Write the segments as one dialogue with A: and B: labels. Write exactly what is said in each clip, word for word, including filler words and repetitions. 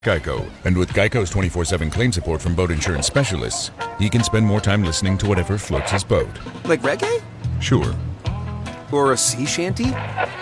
A: Geico. And with Geico's twenty-four seven claim support from boat insurance specialists, he can spend more time listening to whatever floats his boat.
B: Like reggae?
A: Sure.
B: Or a sea shanty?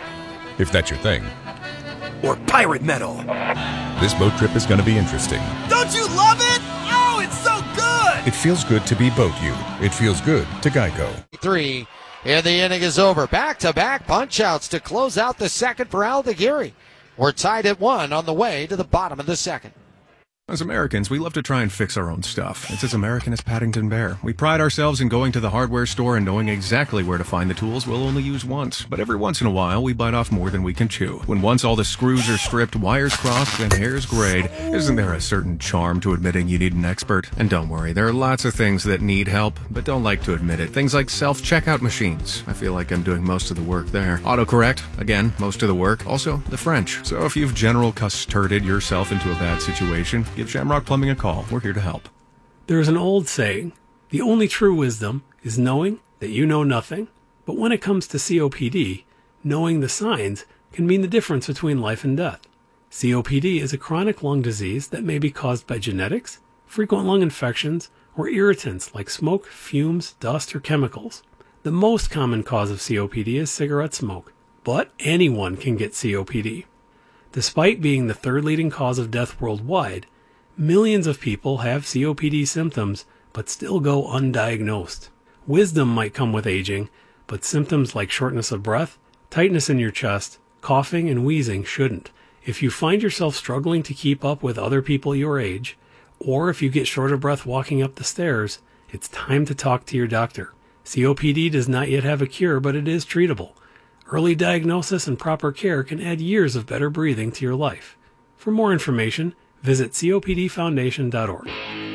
A: If that's your thing.
B: Or pirate metal?
A: This boat trip is going to be interesting.
B: Don't you love it? Oh, it's so good!
A: It feels good to be boat you. It feels good to Geico.
C: Three, and the inning is over. Back-to-back punch-outs to close out the second for Aldegheri. We're tied at one on the way to the bottom of the second.
D: As Americans, we love to try and fix our own stuff. It's as American as Paddington Bear. We pride ourselves in going to the hardware store and knowing exactly where to find the tools we'll only use once. But every once in a while, we bite off more than we can chew. When once all the screws are stripped, wires crossed, and hairs grayed, isn't there a certain charm to admitting you need an expert? And don't worry, there are lots of things that need help, but don't like to admit it. Things like self-checkout machines. I feel like I'm doing most of the work there. Autocorrect, again, most of the work. Also, the French. So if you've general custarded yourself into a bad situation, give Shamrock Plumbing a call. We're here to help.
E: There's an old saying, the only true wisdom is knowing that you know nothing. But when it comes to C O P D, knowing the signs can mean the difference between life and death. C O P D is a chronic lung disease that may be caused by genetics, frequent lung infections, or irritants like smoke, fumes, dust, or chemicals. The most common cause of C O P D is cigarette smoke, but anyone can get C O P D. Despite being the third leading cause of death worldwide, millions of people have C O P D symptoms but still go undiagnosed. Wisdom might come with aging, but symptoms like shortness of breath, tightness in your chest, coughing, and wheezing shouldn't. If you find yourself struggling to keep up with other people your age, or if you get short of breath walking up the stairs, it's time to talk to your doctor. C O P D does not yet have a cure, but it is treatable. Early diagnosis and proper care can add years of better breathing to your life. For more information, visit C O P D foundation dot org.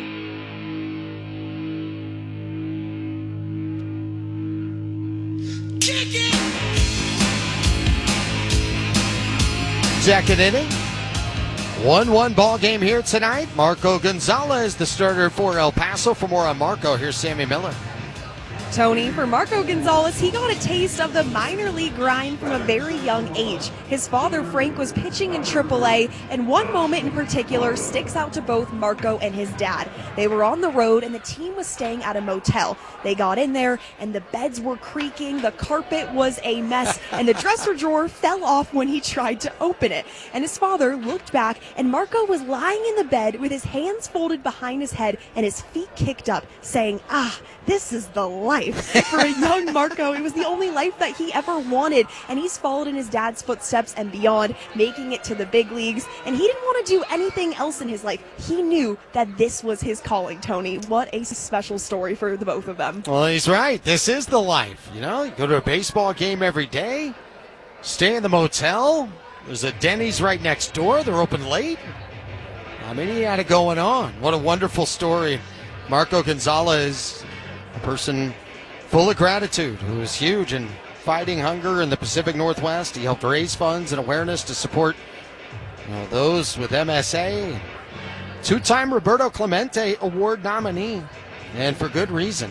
C: Second inning. one one ball game here tonight. Marco Gonzalez, the starter for El Paso. For more on Marco, here's Sammy Miller.
F: Tony, for Marco Gonzalez, he got a taste of the minor league grind from a very young age. His father, Frank, was pitching in triple A, and one moment in particular sticks out to both Marco and his dad. They were on the road, and the team was staying at a motel. They got in there, and the beds were creaking, the carpet was a mess, and the dresser drawer fell off when he tried to open it. And his father looked back, and Marco was lying in the bed with his hands folded behind his head and his feet kicked up, saying, ah, this is the life. For a young Marco, it was the only life that he ever wanted, and he's followed in his dad's footsteps and beyond, making it to the big leagues, and he didn't want to do anything else in his life. He knew that this was his calling, Tony. What a special story for the both of them.
C: Well, he's right. This is the life. You know, you go to a baseball game every day, stay in the motel. There's a Denny's right next door. They're open late. I mean, he had it going on. What a wonderful story. Marco Gonzalez, a person full of gratitude, who is huge in fighting hunger in the Pacific Northwest. He helped raise funds and awareness to support you know, those with M S A. Two-time Roberto Clemente Award nominee, and for good reason.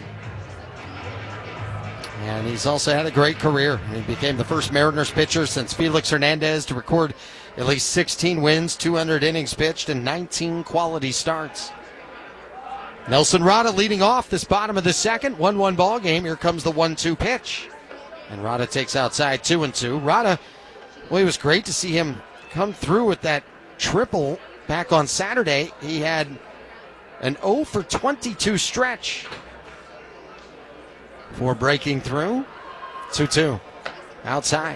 C: And he's also had a great career. He became the first Mariners pitcher since Felix Hernandez to record at least sixteen wins, two hundred innings pitched, and nineteen quality starts. Nelson Rada leading off this bottom of the second. one one ball game. Here comes the one two pitch. And Rada takes outside two and two. Rada, well, it was great to see him come through with that triple back on Saturday. He had an oh for twenty-two stretch for breaking through. two two. Outside.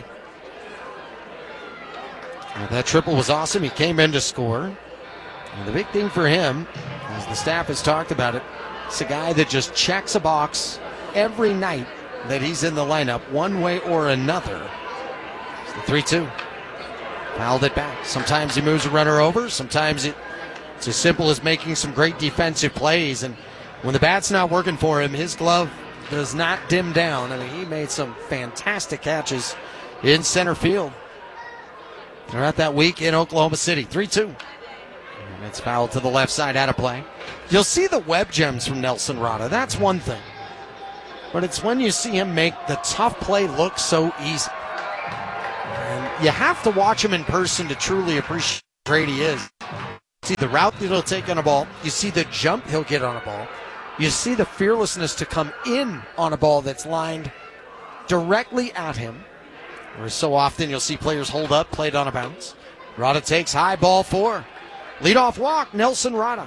C: Well, that triple was awesome. He came in to score. And the big thing for him, as the staff has talked about it, it's a guy that just checks a box every night that he's in the lineup, one way or another. It's the three two. Fouled it back. Sometimes he moves a runner over. Sometimes it, it's as simple as making some great defensive plays. And when the bat's not working for him, his glove does not dim down. I mean, he made some fantastic catches in center field. They're at that week in Oklahoma City. three two. And it's fouled to the left side, out of play. You'll see the web gems from Nelson Rada. That's one thing. But it's when you see him make the tough play look so easy. And you have to watch him in person to truly appreciate how great he is. see the route that he'll take on a ball. You see the jump he'll get on a ball. You see the fearlessness to come in on a ball that's lined directly at him. Where so often you'll see players hold up, played on a bounce. Rada takes high, ball four. Leadoff walk, Nelson Rada.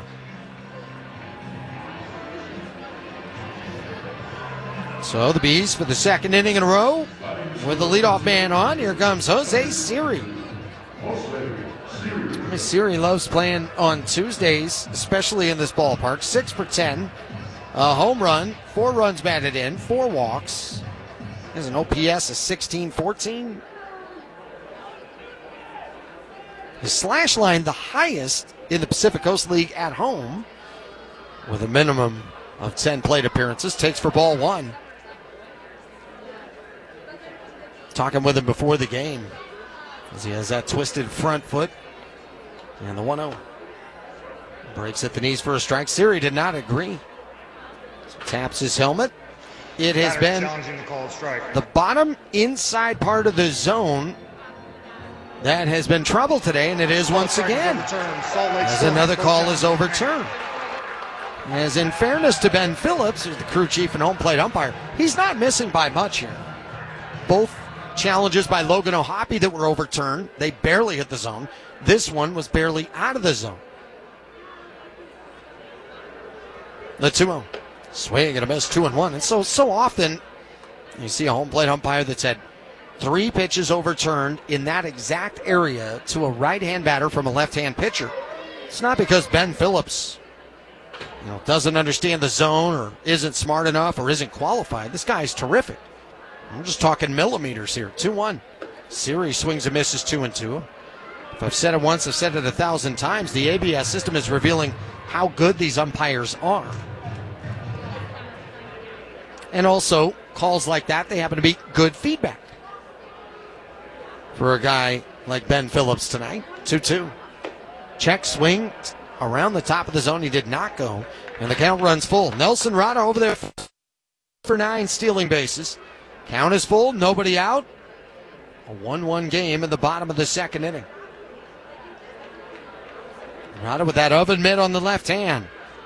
C: So the Bees for the second inning in a row with the leadoff man on. Here comes Jose Siri. Siri loves playing on Tuesdays, especially in this ballpark. Six for ten. A home run, four runs batted in, four walks. Has an O P S of sixteen fourteen. His slash line, the highest in the Pacific Coast League at home, with a minimum of ten plate appearances. Takes for ball one. Talking with him before the game, as he has that twisted front foot. And the one oh. Breaks at the knees for a strike. Siri did not agree. So taps his helmet. It has been the bottom inside part of the zone that has been trouble today, and it is once again, as another call is overturned. As in fairness to Ben Phillips, who's the crew chief and home plate umpire, he's not missing by much here. Both challenges by Logan O'Hoppe that were overturned, they barely hit the zone. This one was barely out of the zone. The two oh. Swing and a miss, two and one. And so, so often you see a home plate umpire that's had three pitches overturned in that exact area to a right-hand batter from a left-hand pitcher. It's not because Ben Phillips, you know, doesn't understand the zone or isn't smart enough or isn't qualified. This guy's terrific. I'm just talking millimeters here. two one. Siri swings and misses two and two. If I've said it once, I've said it a thousand times. The A B S system is revealing how good these umpires are. And also, calls like that, they happen to be good feedback for a guy like Ben Phillips tonight. two two. Check swing around the top of the zone. He did not go. And the count runs full. Nelson Rada over there for nine, stealing bases. Count is full. Nobody out. A one one game in the bottom of the second inning. Rada with that oven mitt on the left hand.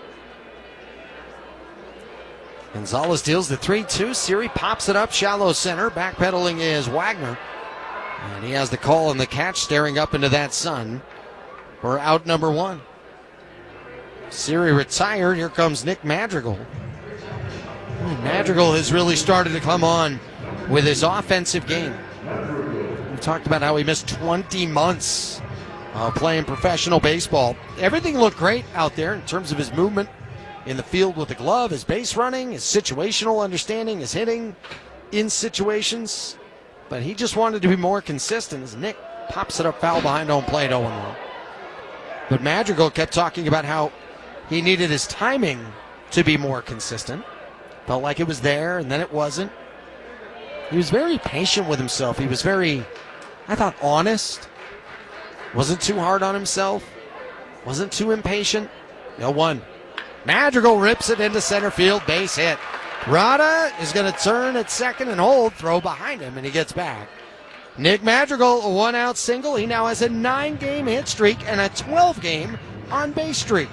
C: Gonzalez deals the three two. Siri pops it up, shallow center. Backpedaling is Wagner. And he has the call and the catch, staring up into that sun for out number one. Siri retired. Here comes Nick Madrigal. Madrigal has really started to come on with his offensive game. We talked about how he missed twenty months uh, playing professional baseball. Everything looked great out there in terms of his movement in the field with the glove, his base running, his situational understanding, his hitting in situations. But he just wanted to be more consistent as Nick pops it up foul behind home plate, oh one. But Madrigal kept talking about how he needed his timing to be more consistent. Felt like it was there, and then it wasn't. He was very patient with himself. He was very, I thought, honest. Wasn't too hard on himself. Wasn't too impatient. No one. Madrigal rips it into center field, base hit. Rada is going to turn at second and hold, throw behind him, and he gets back. Nick Madrigal, a one-out single. He now has a nine-game hit streak and a twelve-game on-base streak.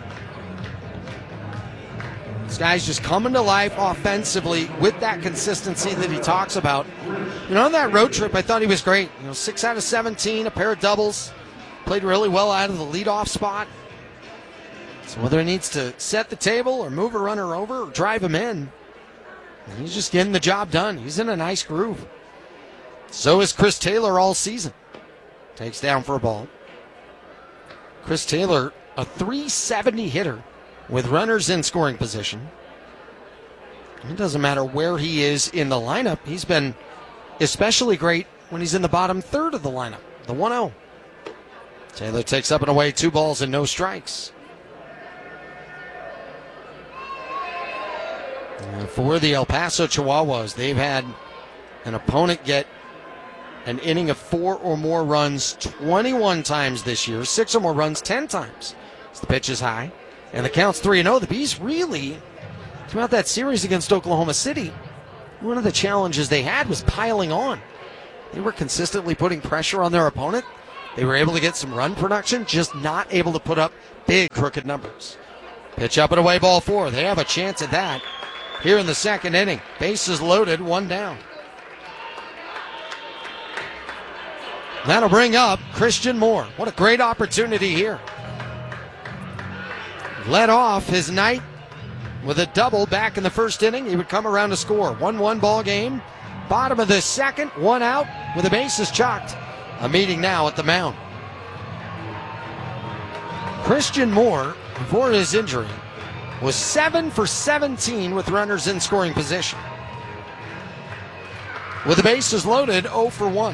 C: This guy's just coming to life offensively with that consistency that he talks about. You know, on that road trip, I thought he was great. You know, six out of seventeen, a pair of doubles. Played really well out of the leadoff spot. So whether he needs to set the table or move a runner over or drive him in, he's just getting the job done. He's in a nice groove. So is Chris Taylor all season. Takes down for a ball. Chris Taylor, a three seventy hitter with runners in scoring position. It doesn't matter where he is in the lineup. He's been especially great when he's in the bottom third of the lineup. The one oh. Taylor takes up and away, two balls and no strikes. And for the El Paso Chihuahuas, they've had an opponent get an inning of four or more runs twenty-one times this year, six or more runs ten times. So the pitch is high, and the count's three and oh. The Bees really, throughout that series against Oklahoma City, one of the challenges they had was piling on. They were consistently putting pressure on their opponent. They were able to get some run production, just not able to put up big crooked numbers. Pitch up and away, ball four. They have a chance at that here in the second inning. Bases loaded, one down. That'll bring up Christian Moore. What a great opportunity here. Led off his night with a double back in the first inning. He would come around to score. one one ball game. Bottom of the second, one out with the bases chalked. A meeting now at the mound. Christian Moore, before his injury, was seven for seventeen with runners in scoring position. With the bases loaded, oh for one.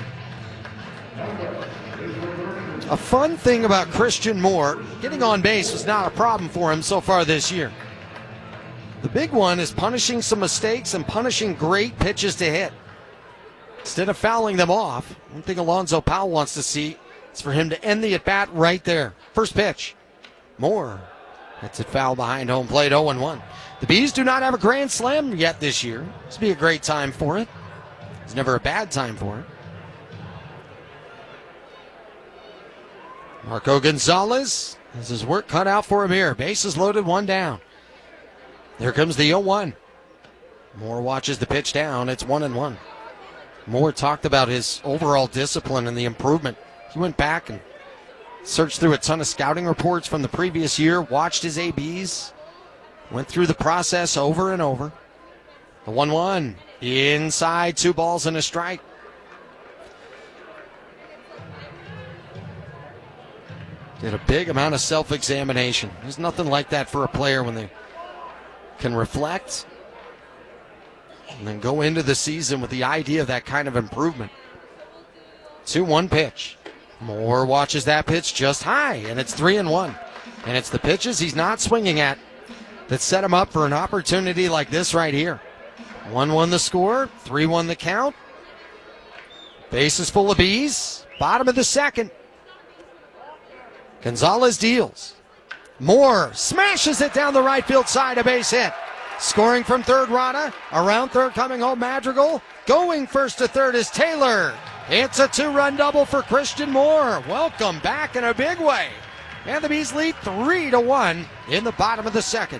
C: A fun thing about Christian Moore, getting on base was not a problem for him so far this year. The big one is punishing some mistakes and punishing great pitches to hit. Instead of fouling them off, one thing Alonzo Powell wants to see is for him to end the at-bat right there. First pitch. Moore hits it foul behind home plate, oh one. The Bees do not have a grand slam yet this year. This would be a great time for it. It's never a bad time for it. Marco Gonzalez has his work cut out for him here. Bases loaded, one down. There comes the oh one. Moore watches the pitch down. It's one and one. Moore talked about his overall discipline and the improvement. He went back and searched through a ton of scouting reports from the previous year, watched his A Bs, went through the process over and over. The one one. Inside, two balls and a strike. Did a big amount of self-examination. There's nothing like that for a player when they can reflect and then go into the season with the idea of that kind of improvement. two one pitch. Moore watches that pitch just high, and it's three and one. And it's the pitches he's not swinging at that set him up for an opportunity like this right here. one one the score, three one the count. Bases full of Bees. Bottom of the second. Gonzalez deals. Moore smashes it down the right field side, a base hit. Scoring from third, Rada. Around third, coming home, Madrigal. Going first to third is Taylor. It's a two-run double for Christian Moore. Welcome back in a big way. And the Bees lead three to one in the bottom of the second.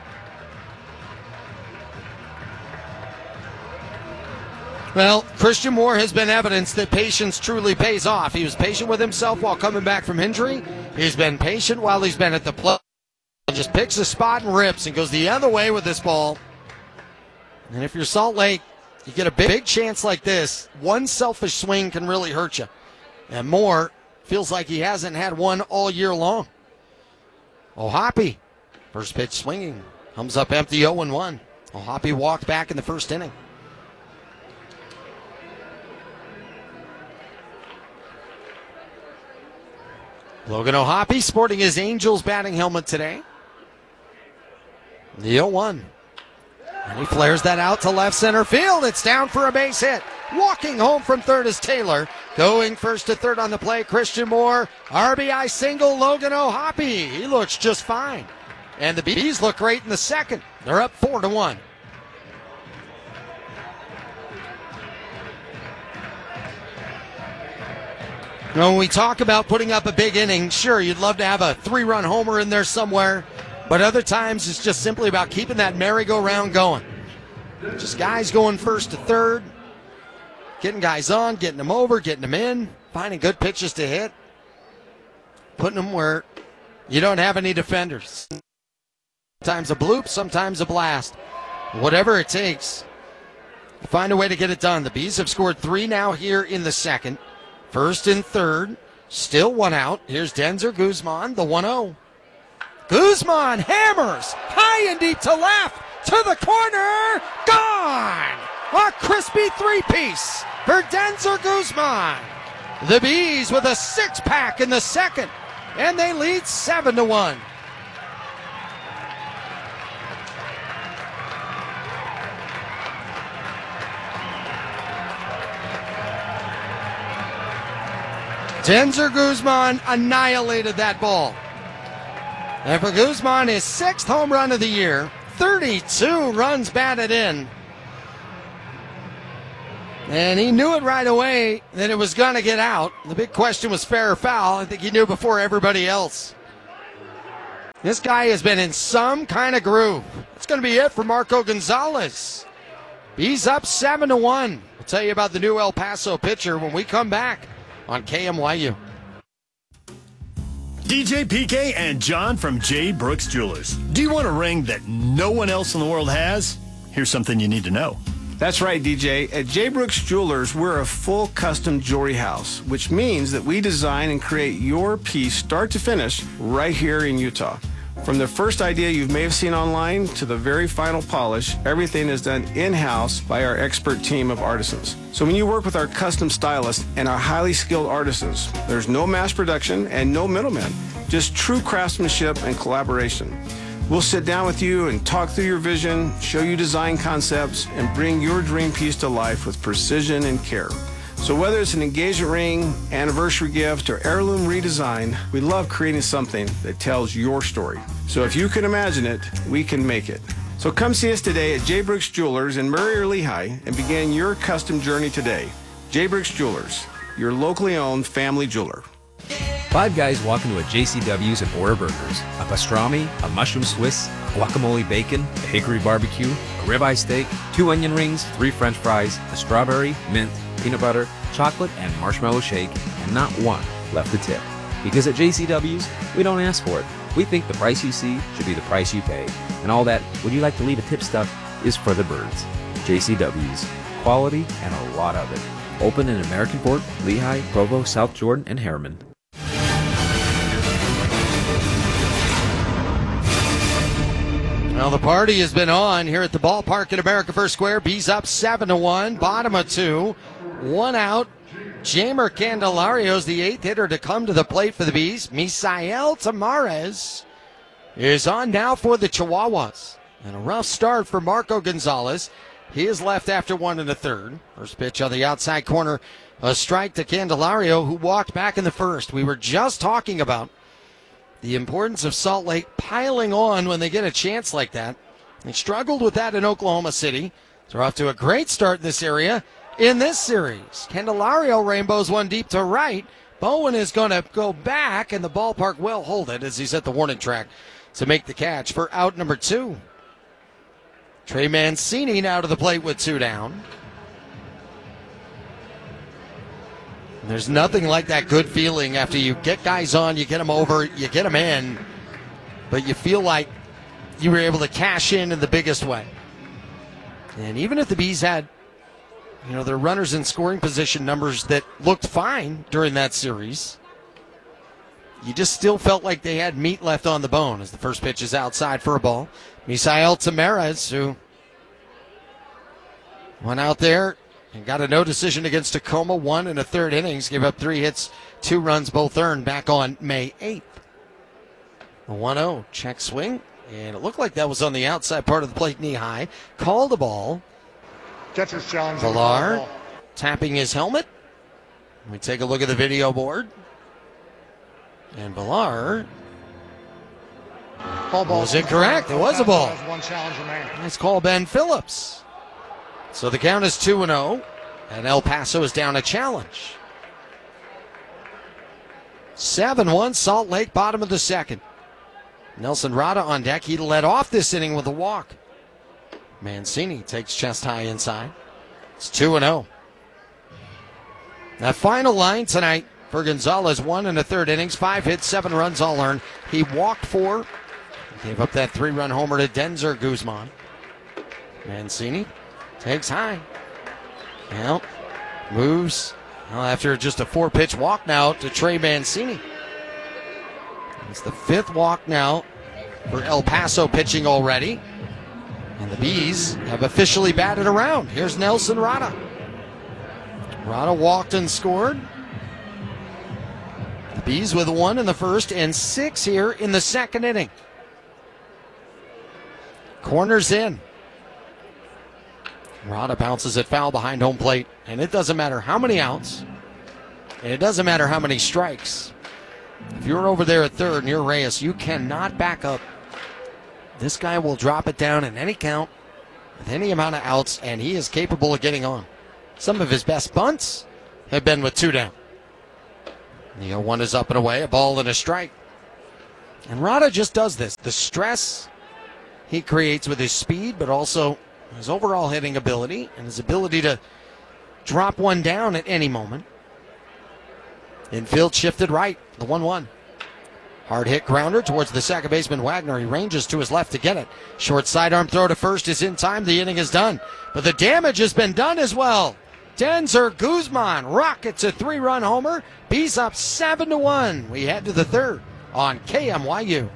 C: Well, Christian Moore has been evidence that patience truly pays off. He was patient with himself while coming back from injury. He's been patient while he's been at the plate. Just picks a spot and rips and goes the other way with this ball. And if you're Salt Lake, you get a big, big chance like this, one selfish swing can really hurt you. And Moore feels like he hasn't had one all year long. O'Hoppe, first pitch swinging, comes up empty, oh one. O'Hoppe walked back in the first inning. Logan O'Hoppe sporting his Angels batting helmet today. The oh one. And he flares that out to left center field. It's down for a base hit. Walking home from third is Taylor. Going first to third on the play, Christian Moore. R B I single, Logan O'Hoppe. He looks just fine. And the Bees look great in the second. They're up four to one. When we talk about putting up a big inning, sure, you'd love to have a three-run homer in there somewhere, but other times it's just simply about keeping that merry-go-round going. Just guys going first to third, getting guys on, getting them over, getting them in, finding good pitches to hit, putting them where you don't have any defenders. Sometimes a bloop, sometimes a blast. Whatever it takes, find a way to get it done. The Bees have scored three now here in the second. First and third, still one out. Here's Denzer Guzman, the one oh. Guzman hammers high and deep to left, to the corner, gone! A crispy three-piece for Denzer Guzman. The Bees with a six-pack in the second, and they lead seven to one. Denzer Guzman annihilated that ball. And for Guzman, his sixth home run of the year, thirty-two runs batted in. And he knew it right away that it was going to get out. The big question was fair or foul. I think he knew before everybody else. This guy has been in some kind of groove. That's going to be it for Marco Gonzalez. He's up seven to one. We'll tell you about the new El Paso pitcher when we come back on K M Y U.
G: D J P K and John from J. Brooks Jewelers. Do you want a ring that no one else in the world has? Here's something you need to know.
H: That's right, D J. At J. Brooks Jewelers, we're a full custom jewelry house, which means that we design and create your piece start to finish right here in Utah. From the first idea you may have seen online to the very final polish, everything is done in-house by our expert team of artisans. So when you work with our custom stylists and our highly skilled artisans, there's no mass production and no middlemen, just true craftsmanship and collaboration. We'll sit down with you and talk through your vision, show you design concepts, and bring your dream piece to life with precision and care. So whether it's an engagement ring, anniversary gift, or heirloom redesign, we love creating something that tells your story. So if you can imagine it, we can make it. So come see us today at J. Brooks Jewelers in Murray or Lehigh and begin your custom journey today. J. Brooks Jewelers, your locally owned family jeweler.
I: Five guys walk into a J C W's and order burgers. A pastrami, a mushroom Swiss, guacamole bacon, a hickory barbecue, a ribeye steak, two onion rings, three french fries, a strawberry, mint, peanut butter, chocolate, and marshmallow shake, and not one left to tip. Because at J C W's, we don't ask for it. We think the price you see should be the price you pay. And all that, would you like to leave a tip stuff, is for the birds. J C W's. Quality and a lot of it. Open in American Fork, Lehigh, Provo, South Jordan, and Harriman.
C: Well, the party has been on here at the ballpark at America First Square. Bees up seven to one, bottom of two, one out. Jamer Candelario's the eighth hitter to come to the plate for the Bees. Misael Tamares is on now for the Chihuahuas. And a rough start for Marco Gonzalez. He is left after one and a third. First pitch on the outside corner, a strike to Candelario, who walked back in the first. We were just talking about the importance of Salt Lake piling on when they get a chance like that. They struggled with that in Oklahoma City. They're off to a great start in this area in this series. Candelario rainbows one deep to right. Bowen is going to go back, and the ballpark will hold it as he's at the warning track to make the catch for out number two. Trey Mancini now to the plate with two down. There's nothing like that good feeling after you get guys on, you get them over, you get them in, but you feel like you were able to cash in in the biggest way. And even if the Bees had, you know, their runners in scoring position numbers that looked fine during that series, you just still felt like they had meat left on the bone as the first pitch is outside for a ball. Misael Tamares, who went out there and got a no decision against Tacoma, one and a third innings, gave up three hits, two runs, both earned back on May eighth. A one oh, check swing, and it looked like that was on the outside part of the plate knee high. Called the ball.
J: Catcher's challenge.
C: Villar tapping his helmet. We take a look at the video board. And Villar was incorrect. It was a ball.
J: One challenge remaining.
C: Nice call, Ben Phillips. So the count is two and oh, and El Paso is down a challenge. seven one, Salt Lake, bottom of the second. Nelson Rada on deck. He led off this inning with a walk. Mancini takes chest high inside. It's two and oh. That final line tonight for Gonzalez, one and a third innings, five hits, seven runs, all earned. He walked four. Gave up that three-run homer to Denzer Guzman. Mancini takes high. Well, moves. Well, after just a four-pitch walk now to Trey Mancini. It's the fifth walk now for El Paso pitching already. And the Bees have officially batted around. Here's Nelson Rada. Rada walked and scored. The Bees with one in the first and six here in the second inning. Corners in. Rada bounces it foul behind home plate. And it doesn't matter how many outs. And it doesn't matter how many strikes. If you're over there at third and you're Reyes, you cannot back up. This guy will drop it down in any count with any amount of outs, and he is capable of getting on. Some of his best bunts have been with two down. The oh one is up and away, a ball and a strike. And Rada just does this. The stress he creates with his speed, but also his overall hitting ability and his ability to drop one down at any moment. Infield shifted right, the one one. Hard hit grounder towards the second baseman Wagner. He ranges to his left to get it. Short sidearm throw to first is in time. The inning is done. But the damage has been done as well. Denzer Guzman rockets a three-run homer. Bees up seven to one. We head to the third on K M Y U.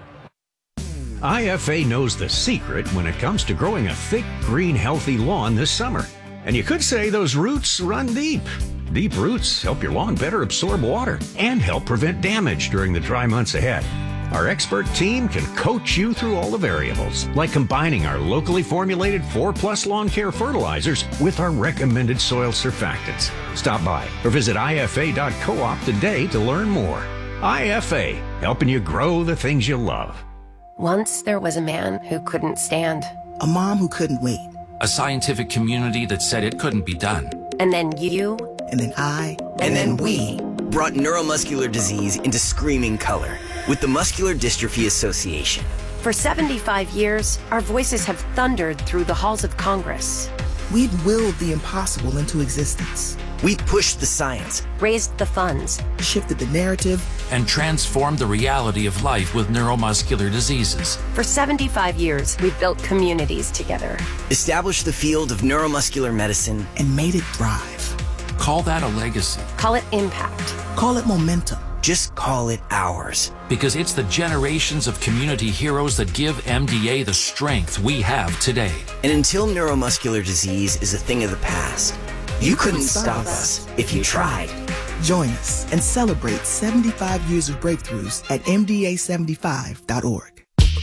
K: I F A knows the secret when it comes to growing a thick, green, healthy lawn this summer. And you could say those roots run deep. Deep roots help your lawn better absorb water and help prevent damage during the dry months ahead. Our expert team can coach you through all the variables, like combining our locally formulated four plus lawn care fertilizers with our recommended soil surfactants. Stop by or visit I F A dot coop today to learn more. I F A, helping you grow the things you love.
L: Once there was a man who couldn't stand.
M: A mom who couldn't wait.
N: A scientific community that said it couldn't be done.
L: And then you.
M: And then I.
O: And, and then we brought neuromuscular disease into screaming color with the Muscular Dystrophy Association.
L: For seventy-five years, our voices have thundered through the halls of Congress.
M: We've willed the impossible into existence.
O: We've pushed the science,
L: raised the funds,
M: shifted the narrative,
N: and transformed the reality of life with neuromuscular diseases.
L: For seventy-five years, we've built communities together,
O: established the field of neuromuscular medicine,
M: and made it thrive.
N: Call that a legacy.
L: Call it impact.
M: Call it momentum.
O: Just call it ours.
N: Because it's the generations of community heroes that give M D A the strength we have today.
O: And until neuromuscular disease is a thing of the past, you, you couldn't, couldn't stop us if you tried.
M: Join us and celebrate seventy-five years of breakthroughs at M D A seventy-five dot org.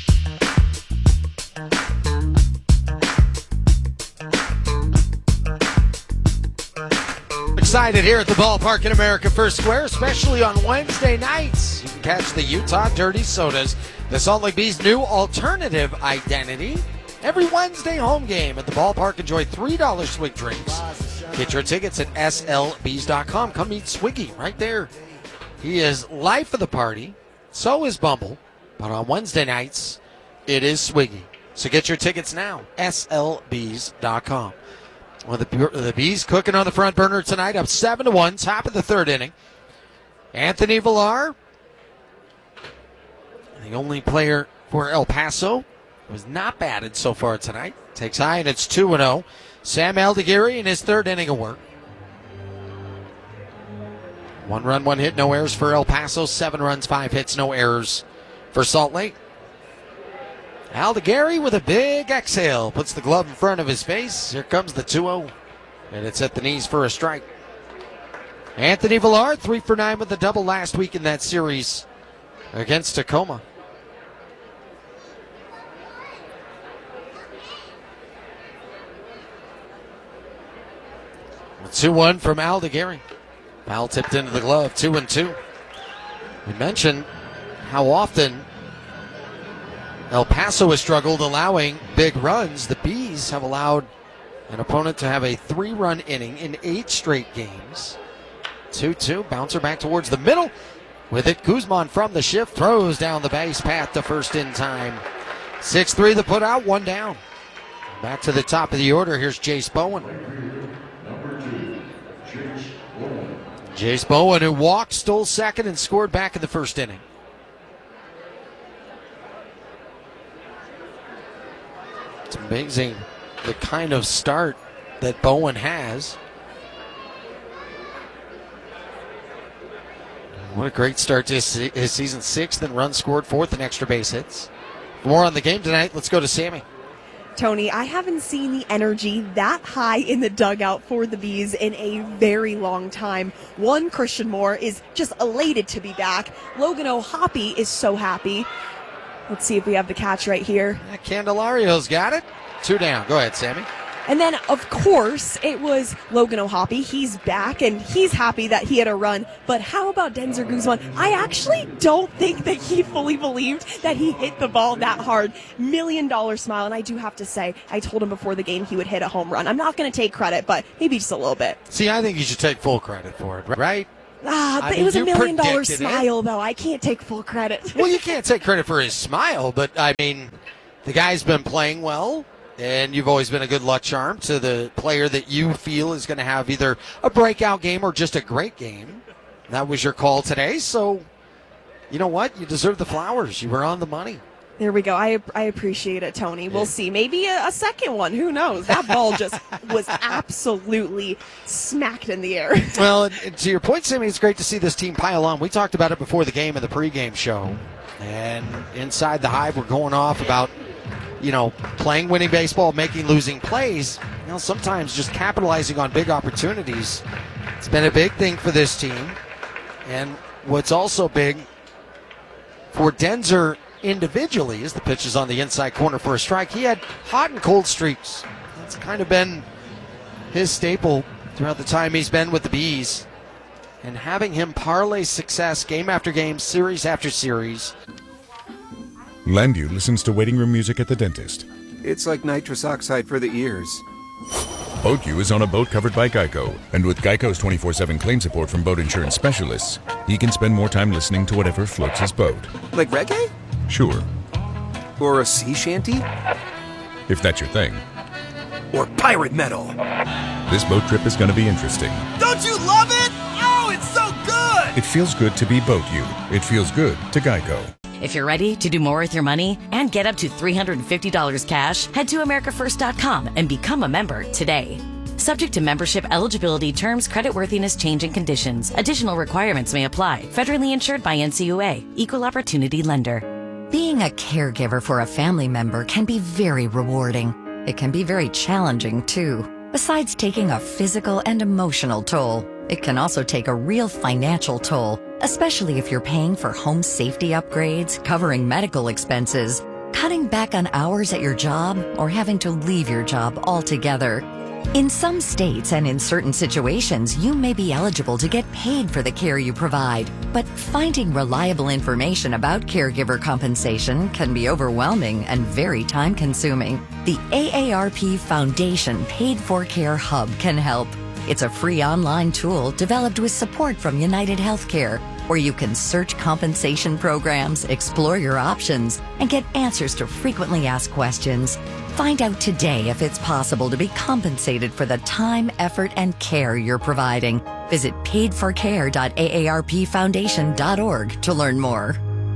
C: Excited here at the ballpark in America First Square, especially on Wednesday nights. You can catch the Utah Dirty Sodas, the Salt Lake Bees' new alternative identity. Every Wednesday home game at the ballpark, enjoy three dollars Swig drinks. Get your tickets at S L Bees dot com. Come meet Swiggy right there. He is life of the party. So is Bumble. But on Wednesday nights, it is Swiggy. So get your tickets now. S L Bees dot com. Well, the, the Bees cooking on the front burner tonight, up seven to one, top of the third inning. Anthony Villar, the only player for El Paso, was not batted so far tonight. Takes high, and it's two and oh. Sam Aldeguerri in his third inning of work. One run, one hit, no errors for El Paso. Seven runs, five hits, no errors for Salt Lake. Aldeguerri with a big exhale. Puts the glove in front of his face. Here comes the two oh. And it's at the knees for a strike. Anthony Villar, three for nine with a double last week in that series against Tacoma. two one from Aldeguerri. Foul tipped into the glove, two and two. We mentioned how often El Paso has struggled allowing big runs. The Bees have allowed an opponent to have a three-run inning in eight straight games. two two, bouncer back towards the middle. With it, Guzman from the shift throws down the base path to first in time. six three the put out, one down. Back to the top of the order, here's Jace Bowen. Jace Bowen, who walked, stole second, and scored back in the first inning. It's amazing the kind of start that Bowen has. What a great start to his, his season. Sixth and run scored, fourth and extra base hits. For more on the game tonight, let's go to Sammy.
F: Tony, I haven't seen the energy that high in the dugout for the Bees in a very long time. One, Christian Moore is just elated to be back. Logan O'Hoppe is so happy. Let's see if we have the catch right here.
C: Yeah, Candelario's got it. Two down. Go ahead, Sammy.
F: And then, of course, it was Logan O'Hoppe. He's back, and he's happy that he had a run. But how about Denzer Guzman? I actually don't think that he fully believed that he hit the ball that hard. Million dollar smile. And I do have to say, I told him before the game he would hit a home run. I'm not going to take credit, but maybe just a little bit.
C: See, I think you should take full credit for it, right?
F: Ah,
C: I
F: but
C: mean,
F: it was a
C: you
F: million dollar
C: predicted it.
F: smile, though. I can't take full credit.
C: Well, you can't take credit for his smile, but, I mean, the guy's been playing well. And you've always been a good luck charm to the player that you feel is going to have either a breakout game or just a great game. That was your call today. So, you know what? You deserve the flowers. You were on the money.
F: There we go. I I appreciate it, Tony. We'll see. Maybe a, a second one. Who knows? That ball just was absolutely smacked in the air.
C: Well, and, and to your point, Sammy, it's great to see this team pile on. We talked about it before the game in the pregame show. And inside the Hive, we're going off about, you know, playing winning baseball, making losing plays. You know, sometimes just capitalizing on big opportunities. It's been a big thing for this team. And what's also big for Denzer individually is the pitches on the inside corner for a strike. He had hot and cold streaks. That's kind of been his staple throughout the time he's been with the Bees. And having him parlay success game after game, series after series.
A: Landu listens to waiting room music at the dentist.
P: It's like nitrous oxide for the ears.
A: BoatU is on a boat covered by Geico, and with Geico's twenty-four seven claim support from boat insurance specialists, he can spend more time listening to whatever floats his boat.
B: Like reggae?
A: Sure.
B: Or a sea shanty?
A: If that's your thing.
B: Or pirate metal?
A: This boat trip is going to be interesting.
B: Don't you love it? Oh, it's so good!
A: It feels good to be BoatU. It feels good to Geico.
Q: If you're ready to do more with your money and get up to three hundred fifty dollars cash, head to America First dot com and become a member today. Subject to membership eligibility, terms, creditworthiness, change, and conditions. Additional requirements may apply. Federally insured by N C U A. Equal Opportunity Lender.
R: Being a caregiver for a family member can be very rewarding. It can be very challenging, too. Besides taking a physical and emotional toll, it can also take a real financial toll, especially if you're paying for home safety upgrades, covering medical expenses, cutting back on hours at your job, or having to leave your job altogether. In some states and in certain situations, you may be eligible to get paid for the care you provide, but finding reliable information about caregiver compensation can be overwhelming and very time-consuming. The A A R P Foundation Paid for Care Hub can help. It's a free online tool developed with support from United Healthcare, where you can search compensation programs, explore your options, and get answers to frequently asked questions. Find out today if it's possible to be compensated for the time, effort, and care you're providing. Visit paid for care dot A A R P foundation dot org to learn more.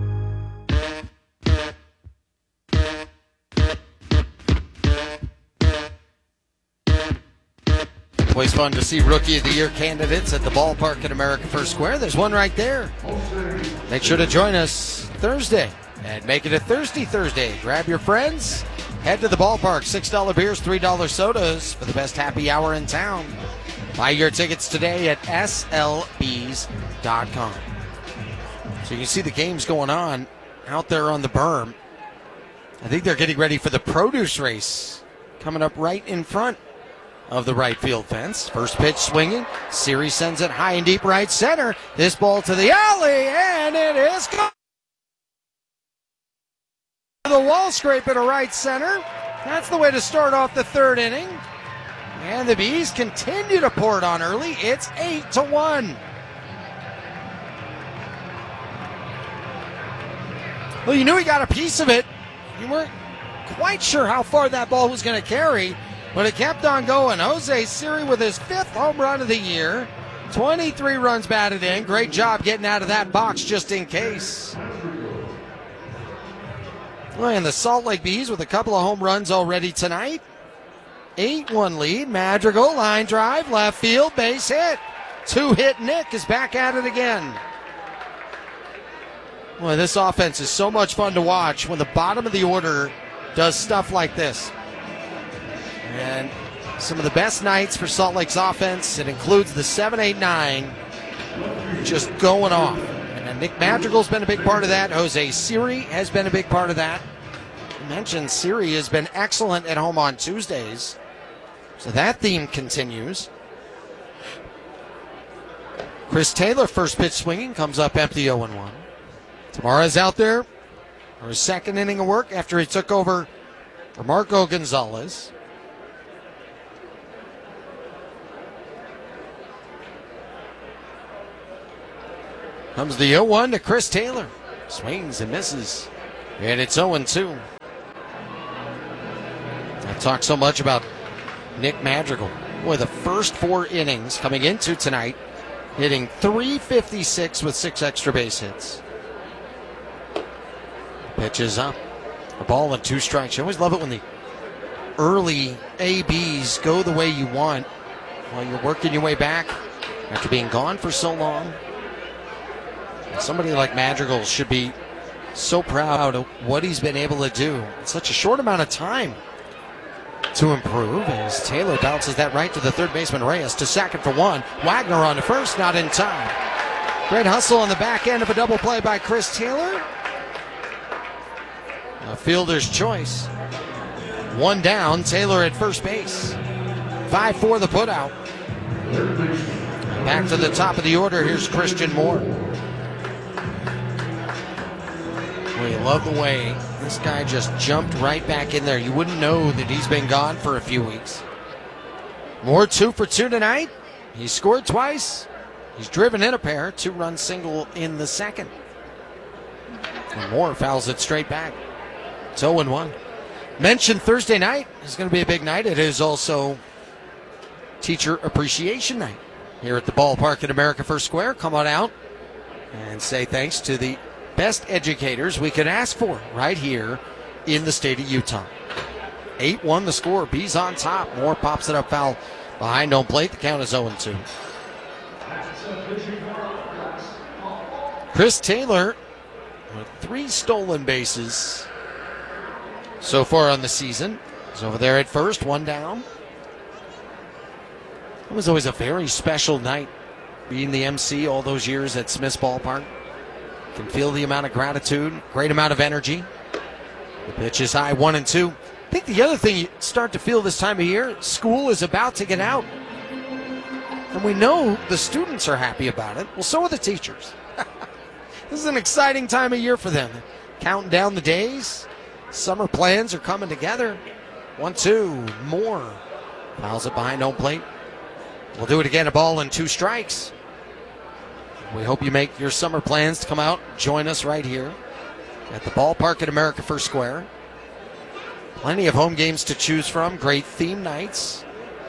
C: Always fun to see Rookie of the Year candidates at the ballpark at America First Square. There's one right there. Make sure to join us Thursday and make it a Thirsty Thursday. Grab your friends, head to the ballpark. six dollar beers, three dollar sodas for the best happy hour in town. Buy your tickets today at S L Bs dot com. So you can see the games going on out there on the berm. I think they're getting ready for the produce race coming up right in front of the right field fence. First pitch swinging. Siri sends it high and deep right center. This ball to the alley, and it is gone. The wall scraper to right center. That's the way to start off the third inning. And the Bees continue to pour it on early. It's eight to one. Well, you knew he got a piece of it. You weren't quite sure how far that ball was going to carry, but it kept on going. Jose Siri with his fifth home run of the year. twenty-three runs batted in. Great job getting out of that box just in case. And the Salt Lake Bees with a couple of home runs already tonight. eight one lead. Madrigal, line drive, left field, base hit. Two-hit Nick is back at it again. Boy, this offense is so much fun to watch when the bottom of the order does stuff like this. And some of the best nights for Salt Lake's offense, it includes the seven eight nine just going off. And Nick Madrigal's been a big part of that. Jose Siri has been a big part of that. I mentioned Siri has been excellent at home on Tuesdays. So that theme continues. Chris Taylor, first pitch swinging, comes up empty oh and one. Tamarez out there for his second inning of work after he took over for Marco Gonzalez. Comes the oh one to Chris Taylor. Swings and misses. And it's oh and two. I talk so much about Nick Madrigal. Boy, the first four innings coming into tonight, hitting three fifty-six with six extra base hits. Pitches up. A ball and two strikes. You always love it when the early A Bs go the way you want while you're working your way back after being gone for so long. Somebody like Madrigal should be so proud of what he's been able to do in such a short amount of time to improve. As Taylor bounces that right to the third baseman Reyes to second for one. Wagner on to first, not in time. Great hustle on the back end of a double play by Chris Taylor. A fielder's choice. One down, Taylor at first base. five four the putout. Back to the top of the order, here's Christian Moore. We love the way this guy just jumped right back in there. You wouldn't know that he's been gone for a few weeks. Moore two for two tonight. He scored twice. He's driven in a pair. Two-run single in the second. And Moore fouls it straight back. It's oh and one. Mentioned Thursday night is going to be a big night. It is also Teacher Appreciation Night here at the ballpark at America First Square. Come on out and say thanks to the best educators we could ask for right here in the state of Utah. eight one the score. Bees on top. Moore pops it up foul behind home plate. The count is oh and two. Chris Taylor with three stolen bases so far on the season. He's over there at first, one down. It was always a very special night being the M C all those years at Smith's Ballpark. Can feel the amount of gratitude, great amount of energy. The pitch is high, one and two. I think the other thing you start to feel this time of year, school is about to get out. And we know the students are happy about it. Well, so are the teachers. This is an exciting time of year for them. Counting down the days. Summer plans are coming together. One, two, more. Fouls it behind home plate. We'll do it again, a ball and two strikes. We hope you make your summer plans to come out, join us right here at the ballpark at America First Square. Plenty of home games to choose from, great theme nights.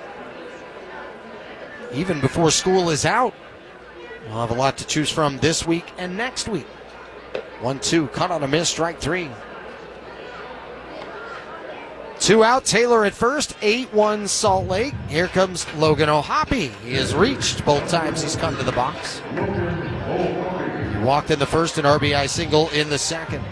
C: Even before school is out, we'll have a lot to choose from this week and next week. One, two, cut on a miss, strike three. Two out, Taylor at first, eight one Salt Lake. Here comes Logan O'Hoppe. He has reached both times he's come to the box. He walked in the first, an R B I single in the second.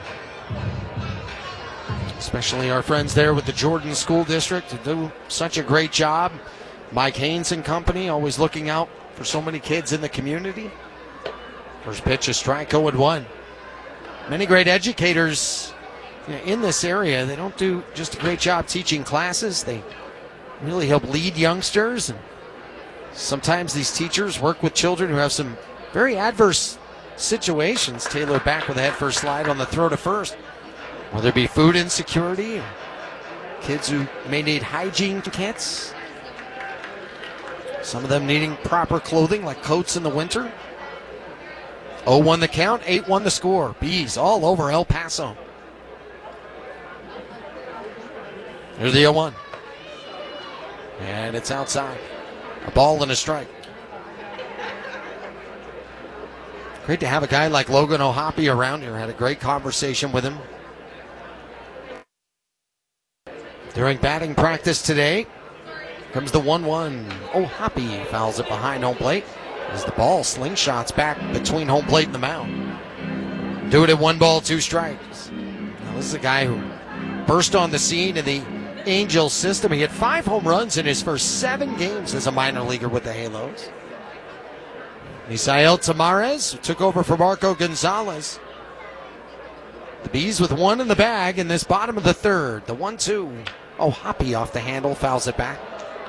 C: Especially our friends there with the Jordan School District who do such a great job. Mike Haynes and company always looking out for so many kids in the community. First pitch, a strike, oh and one. Many great educators in this area. They don't do just a great job teaching classes. They really help lead youngsters. And sometimes these teachers work with children who have some very adverse situations. Taylor back with a head first slide on the throw to first. Whether it be food insecurity, or kids who may need hygiene kits. Some of them needing proper clothing like coats in the winter. oh one the count, eight one the score. Bees all over El Paso. Here's the oh one. And it's outside. A ball and a strike. Great to have a guy like Logan O'Hoppe around here. Had a great conversation with him during batting practice today. Comes the one one. O'Hoppe fouls it behind home plate as the ball slingshots back between home plate and the mound. Do it at one ball, two strikes. Now, this is a guy who burst on the scene in the Angels system. He had five home runs in his first seven games as a minor leaguer with the Halos. Misael Tamarez took over for Marco Gonzalez. The Bees with one in the bag in this bottom of the third. The one two. Oh, Hoppe off the handle, fouls it back.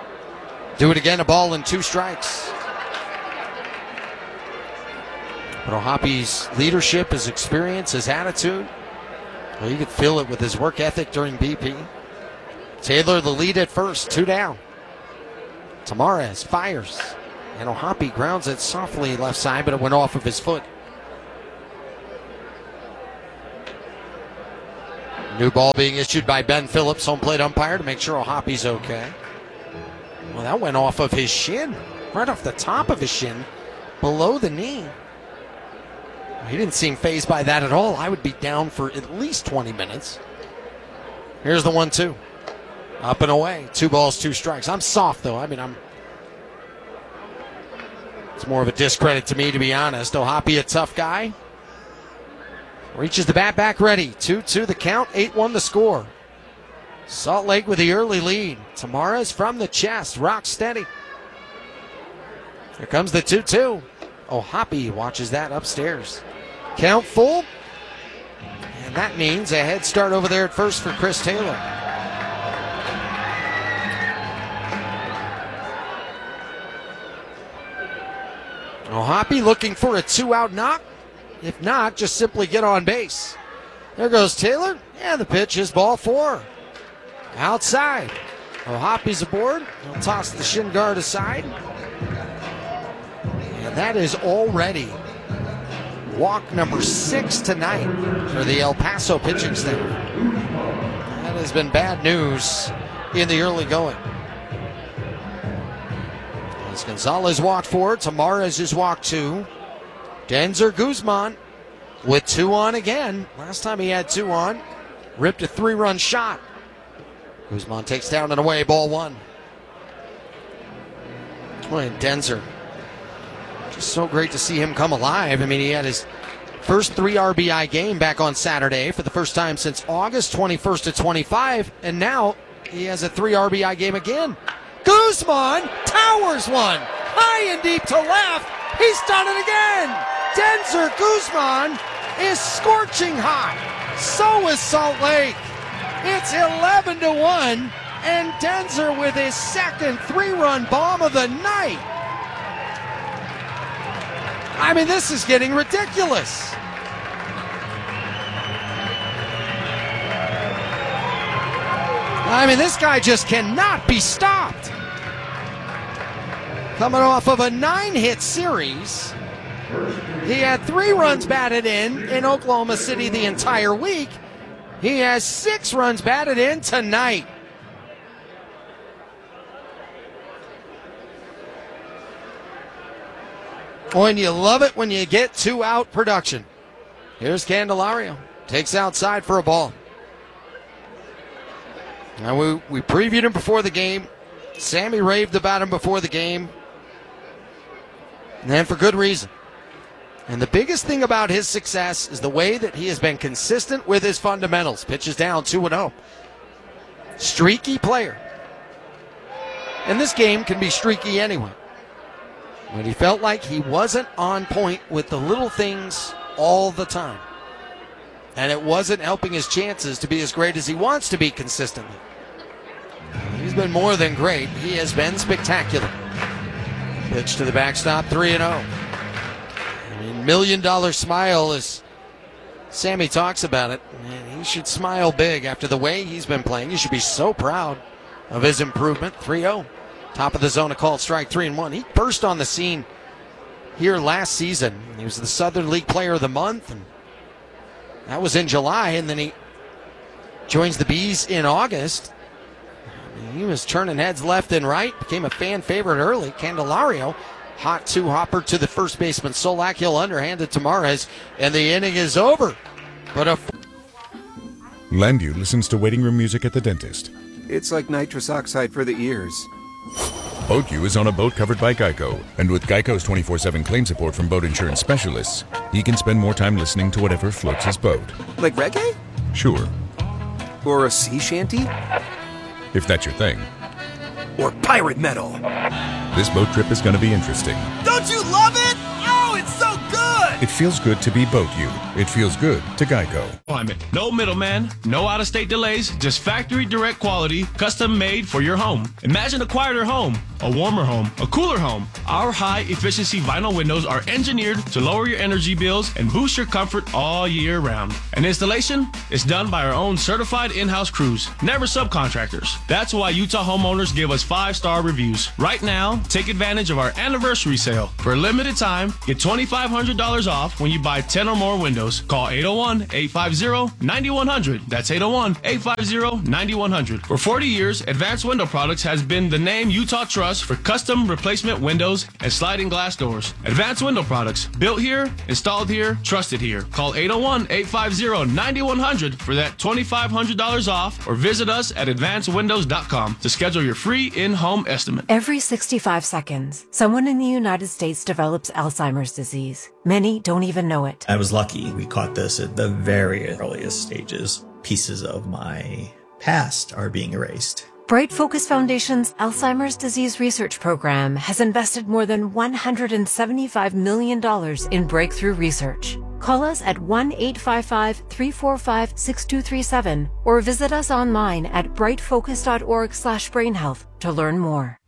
C: Do it again, a ball and two strikes. But O'Hoppy's leadership, his experience, his attitude, well, you could feel it with his work ethic during B P. Taylor the lead at first, two down. Tamarez fires, and O'Hoppy grounds it softly left side, but it went off of his foot. New ball being issued by Ben Phillips, home plate umpire, to make sure O'Hoppy's okay. Well, that went off of his shin, right off the top of his shin, below the knee. He didn't seem fazed by that at all. I would be down for at least twenty minutes. Here's the one two. Up and away. Two balls, two strikes. I'm soft, though. I mean, I'm... It's more of a discredit to me, to be honest. O'Hoppy, a tough guy. Reaches the bat back ready. two two the count, eight one the score. Salt Lake with the early lead. Tamarez from the chest. Rock steady. Here comes the two two. O'Hoppy watches that upstairs. Count full. And that means a head start over there at first for Chris Taylor. O'Hoppy looking for a two-out knock. If not, just simply get on base. There goes Taylor. Yeah, the pitch is ball four. Outside. O'Hoppy's aboard. He'll toss the shin guard aside. And that is already walk number six tonight for the El Paso pitching staff. That has been bad news in the early going. As Gonzalez walked four, Tamarez is walked two. Denzer Guzman with two on again. Last time he had two on, ripped a three-run shot. Guzman takes down and away, ball one. Boy, Denzer, just so great to see him come alive. I mean, he had his first three R B I game back on Saturday for the first time since August twenty-first to twenty-five, and now he has a three R B I game again. Guzman towers one, high and deep to left. He's done it again. Denzer Guzman is scorching hot. So is Salt Lake. It's eleven to one, and Denzer with his second three-run bomb of the night. I mean, this is getting ridiculous. I mean, this guy just cannot be stopped. Coming off of a nine-hit series, he had three runs batted in in Oklahoma City the entire week. He has six runs batted in tonight. Oh, and you love it when you get two-out production. Here's Candelario. Takes outside for a ball. Now, we, we previewed him before the game. Sammy raved about him before the game. And for good reason. And the biggest thing about his success is the way that he has been consistent with his fundamentals. Pitches down two and oh. Streaky player. And this game can be streaky anyway. When he felt like he wasn't on point with the little things all the time. And it wasn't helping his chances to be as great as he wants to be consistently. He's been more than great. He has been spectacular. Pitch to the backstop, three and oh. I mean, million dollar smile, as Sammy talks about it. Man, he should smile big after the way he's been playing. He should be so proud of his improvement. three oh. Top of the zone, a called strike, three and one. He burst on the scene here last season. He was the Southern League Player of the Month, and that was in July, and then he joins the Bees in August. He was turning heads left and right, became a fan favorite early. Candelario, hot two-hopper to the first baseman. Solak, he'll underhand it to Tamarez, and the inning is over. But a...
A: Landu listens to waiting room music at the dentist.
P: It's like nitrous oxide for the ears.
A: Boat U is on a boat covered by Geico, and with Geico's twenty-four seven claim support from boat insurance specialists, he can spend more time listening to whatever floats his boat.
B: Like reggae?
A: Sure.
B: Or a sea shanty?
A: If that's your thing.
B: Or pirate metal?
A: This boat trip is going to be interesting.
B: Don't you love it? Oh, it's so good!
A: It feels good to be Boat U. It feels good to Geico.
S: climate. No middleman, no out-of-state delays, just factory direct quality, custom made for your home. Imagine a quieter home, a warmer home, a cooler home. Our high-efficiency vinyl windows are engineered to lower your energy bills and boost your comfort all year round. And installation is done by our own certified in-house crews, never subcontractors. That's why Utah homeowners give us five-star reviews. Right now, take advantage of our anniversary sale. For a limited time, get twenty-five hundred dollars off when you buy ten or more windows. Call eight oh one, eight five zero, nine one zero zero. That's eight oh one, eight five zero, nine one zero zero. For forty years, Advanced Window Products has been the name Utah trusts for custom replacement windows and sliding glass doors. Advanced Window Products, built here, installed here, trusted here. Call eight oh one, eight five zero, nine one zero zero for that twenty-five hundred dollars off, or visit us at advanced windows dot com to schedule your free in-home estimate.
T: Every sixty-five seconds, someone in the United States develops Alzheimer's disease. Many don't even know it.
U: I was lucky. We caught this at the very earliest stages. Pieces of my past are being erased.
T: Bright Focus Foundation's Alzheimer's Disease Research Program has invested more than one hundred seventy-five million dollars in breakthrough research. Call us at one eight five five, three four five, six two three seven or visit us online at brightfocus dot org slash brain health to learn more.